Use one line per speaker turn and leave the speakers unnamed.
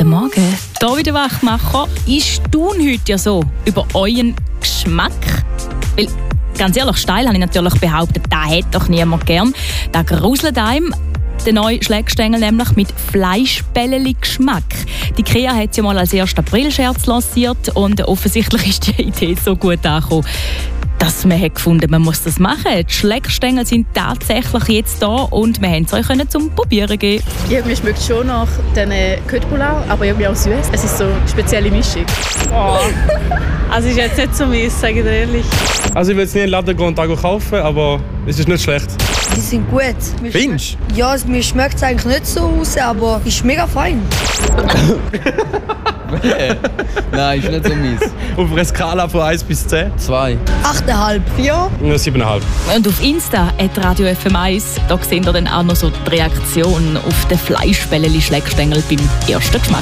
Guten Morgen. David Wachmacher, ich staune heute ja so über euren Geschmack. Weil, ganz ehrlich, steil habe ich natürlich behauptet, das hätte doch niemand gern. Da gruselt einem. Der neue Schlägstängel nämlich mit Fleischbälleli-Geschmack. Die IKEA hat sie mal als 1. April-Scherz lanciert und offensichtlich ist die Idee so gut angekommen, dass man hat gefunden, man muss das machen. Die Schlägstängel sind tatsächlich jetzt da und wir haben es euch zum Probieren geben.
Irgendwie schmeckt es schon nach den Köttbullar, aber irgendwie auch süß. Es ist so eine spezielle Mischung.
Oh. Also ist jetzt nicht so mies, sage ich dir ehrlich.
Also ich will jetzt nie einen Laden gehen und kaufen, aber es ist nicht schlecht.
Die sind gut.
Findest
du? Ja, mir schmeckt es eigentlich nicht so raus, aber ist mega fein.
Nein, ist nicht so mies.
Auf einer Skala von 1 bis 10?
2.
8,5. Ja.
7,5.
Und auf Insta @Radio FM1, da seht ihr dann auch noch so die Reaktion auf den Fleischbälleli-Schlägstängel beim ersten Geschmack.